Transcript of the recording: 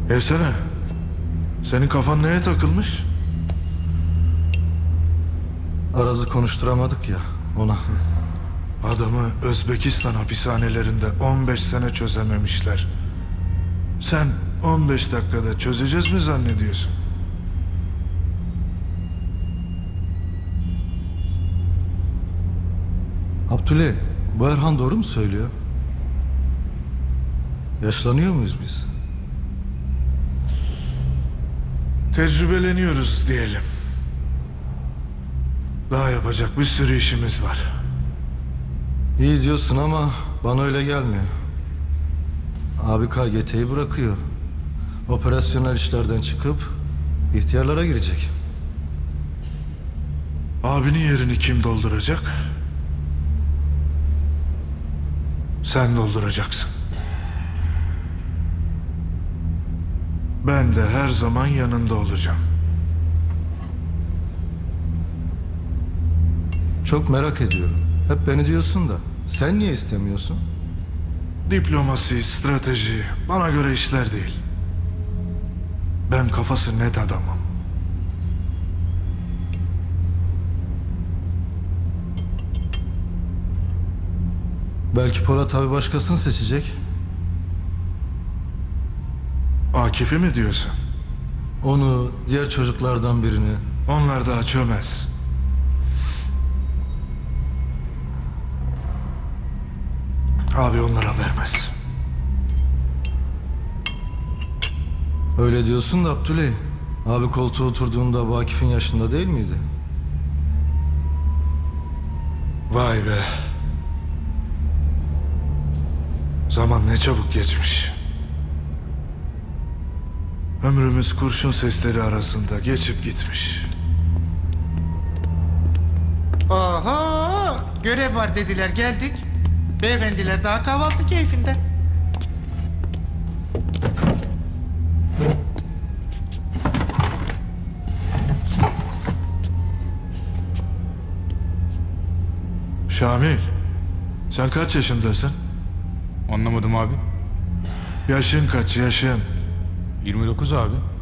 Yesene. Senin kafan neye takılmış? Araz'ı konuşturamadık ya ona. Adamı Özbekistan hapishanelerinde 15 sene çözememişler. Sen 15 dakikada çözeceğiz mi zannediyorsun? Abdüley, bu Erhan doğru mu söylüyor? Yaşlanıyor muyuz biz? Tecrübeleniyoruz diyelim. Daha yapacak bir sürü işimiz var. İyi diyorsun ama bana öyle gelmiyor. Abi KGT'yi bırakıyor. Operasyonel işlerden çıkıp ihtiyarlara girecek. Abinin yerini kim dolduracak? Sen dolduracaksın. Ben de her zaman yanında olacağım. Çok merak ediyorum. Hep beni diyorsun da sen niye istemiyorsun? Diplomasi, strateji bana göre işler değil. Ben kafası net adamım. Belki Polat abi başkasını seçecek. Akif'i mi diyorsun? Onu, diğer çocuklardan birini. Onlar daha çömez. Abi onlara vermez. Öyle diyorsun da Abdüley. Abi koltuğa oturduğunda bu Akif'in yaşında değil miydi? Vay be. Zaman ne çabuk geçmiş. Ömrümüz kurşun sesleri arasında geçip gitmiş. Oho! Görev var dediler, geldik. Beyefendiler daha kahvaltı keyfinde. Şamil, sen kaç yaşındasın? Anlamadım abi. Yaşın kaç, yaşın? 29 abi.